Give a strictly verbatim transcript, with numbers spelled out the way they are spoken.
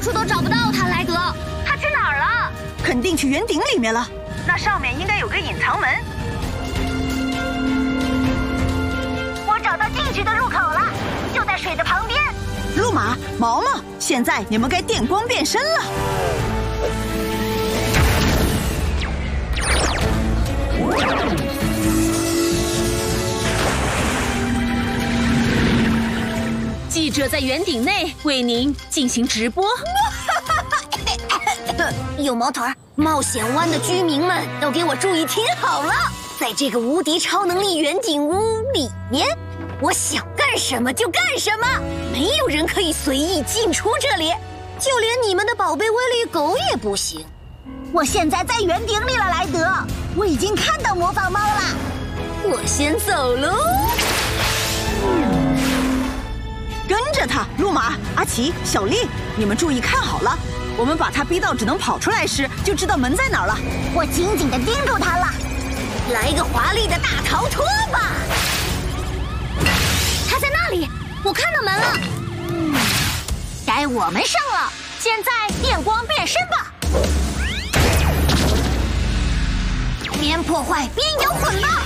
处都找不到他，莱德，他去哪儿了？ 肯定去圆顶里面了。 那上面应该有个隐藏门。 我找到进去的入口了，就在水的旁边。 路马、毛毛，现在你们该电光变身了。 记者在圆顶内为您进行直播。 有毛腿儿，冒险湾的居民们都给我注意听好了，在这个无敌超能力圆顶屋里面，我想干什么就干什么，没有人可以随意进出这里，就连你们的宝贝威力狗也不行。 我现在在圆顶里了，莱德，我已经看到魔法猫了。 我先走喽。 跟着他，路马、阿奇、小丽，你们注意看好了。我们把他逼到只能跑出来时，就知道门在哪儿了。 我紧紧地盯住他了。 来个华丽的大逃脱吧！他在那里，我看到门了。 嗯，该我们上了。现在电光变身吧！边破坏边摇滚吧！